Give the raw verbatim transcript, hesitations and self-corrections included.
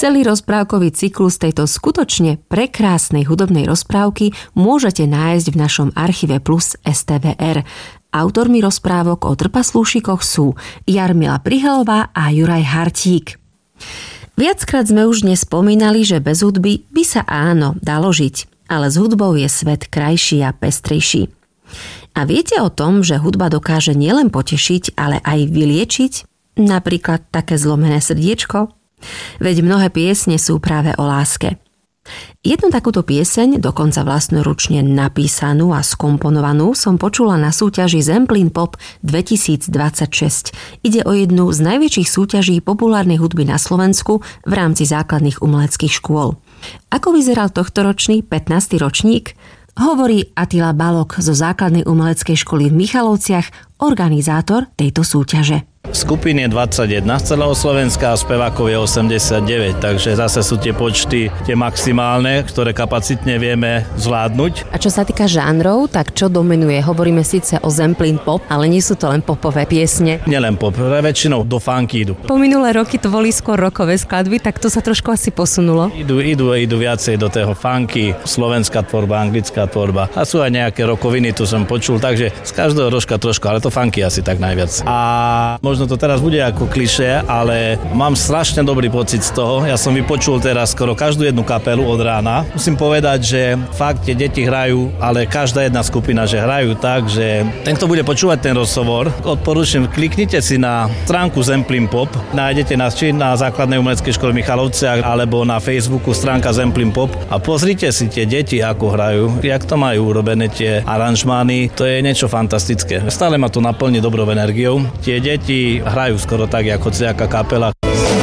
Celý rozprávkový cyklus tejto skutočne prekrásnej hudobnej rozprávky môžete nájsť v našom archíve Plus es té vé er. Autormi rozprávok o trpaslúšikoch sú Jarmila Prihelová a Juraj Hartík. Viackrát sme už dnes spomínali, že bez hudby by sa áno dalo žiť, ale s hudbou je svet krajší a pestrejší. A viete o tom, že hudba dokáže nielen potešiť, ale aj vyliečiť? Napríklad také zlomené srdiečko? Veď mnohé piesne sú práve o láske. Jednu takúto pieseň, dokonca vlastnoručne napísanú a skomponovanú, som počula na súťaži Zemplín Pop dvetisícdvadsaťšesť. Ide o jednu z najväčších súťaží populárnej hudby na Slovensku v rámci základných umeleckých škôl. Ako vyzeral tohtoročný pätnásty ročník? Hovorí Attila Balog zo základnej umeleckej školy v Michalovciach, organizátor tejto súťaže. Skupín je dvadsaťjeden z celého Slovenska a spevákov je osemdesiatdeväť, takže zase sú tie počty tie maximálne, ktoré kapacitne vieme zvládnuť. A čo sa týka žánrov, tak čo dominuje? Hovoríme síce o Zemplín Pop, ale nie sú to len popové piesne. Nielen pop, väčšinou do funky idú. Po minulé roky to boli skôr rockové skladby, tak to sa trošku asi posunulo. Idú, idú, idú viacej do toho funky, slovenská tvorba, anglická tvorba a sú aj nejaké rockoviny, tu som počul, takže z každého rožka trošku, ale to funky asi tak najviac. A možno to teraz bude ako klišé, ale mám strašne dobrý pocit z toho. Ja som vypočul teraz skoro každú jednu kapelu od rána. Musím povedať, že fakt tie deti hrajú, ale každá jedna skupina, že hrajú tak, že ten, kto bude počúvať ten rozhovor, odporúčam, kliknite si na stránku Zemplín Pop, nájdete nás či na základnej umeleckej škole Michalovciach alebo na Facebooku stránka Zemplín Pop a pozrite si tie deti, ako hrajú, jak to majú urobené tie aranžmány, to je niečo fantastické. Stále ma to naplní dobrou energiou. Tie deti hrajú skoro tak, ako nejaká kapela.